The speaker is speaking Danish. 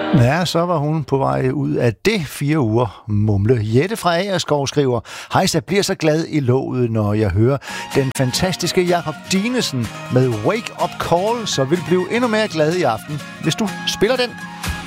Ja, så var hun på vej ud af det 4 uger mumle. Jette fra Agerskov skriver: Hejsa, jeg bliver så glad i låget, når jeg hører den fantastiske Jakob Dinesen med Wake Up Call, så vil blive endnu mere glad i aften, hvis du spiller den.